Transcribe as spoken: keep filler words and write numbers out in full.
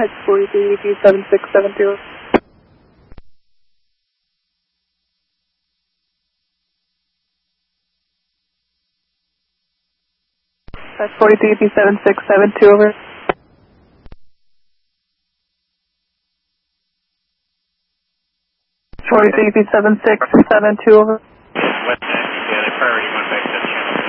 That's forty-three E P seven six seven two. That's forty-three E P seven six seven two, over. forty-three E P seven six seven two, over.